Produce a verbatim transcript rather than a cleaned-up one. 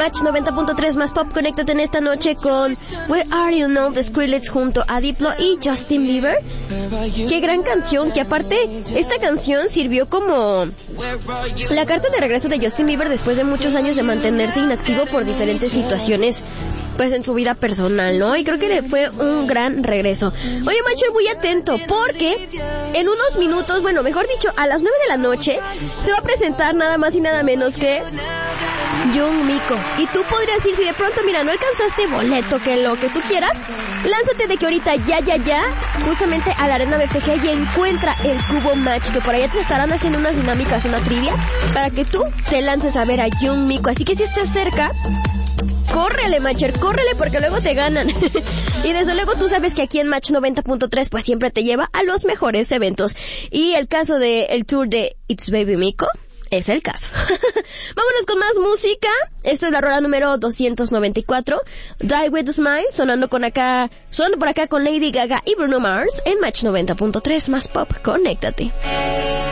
Match noventa punto tres más pop, conéctate en esta noche con Where Are You Now de Skrillex junto a Diplo y Justin Bieber. Qué gran canción, que aparte esta canción sirvió como la carta de regreso de Justin Bieber después de muchos años de mantenerse inactivo por diferentes situaciones pues en su vida personal, ¿no? Y creo que le fue un gran regreso. Oye, Macher, muy atento, porque en unos minutos, bueno, mejor dicho, a las nueve de la noche se va a presentar nada más y nada menos que Young Miko. Y tú podrías decir, si de pronto, mira, no alcanzaste boleto, que lo que tú quieras, lánzate de que ahorita ya, ya, ya, justamente a la Arena B P G y encuentra el Cubo Match, que por allá te estarán haciendo unas dinámicas, una trivia, para que tú te lances a ver a Young Miko. Así que si estás cerca, córrele, Matcher, córrele, porque luego te ganan. Y desde luego tú sabes que aquí en Match noventa punto tres pues siempre te lleva a los mejores eventos. Y el caso de el tour de It's Baby Miko es el caso. Vámonos con más música. Esta es la rola número doscientos noventa y cuatro, Die With A Smile, sonando con acá, sonando por acá con Lady Gaga y Bruno Mars en Match noventa punto tres más pop. Conéctate.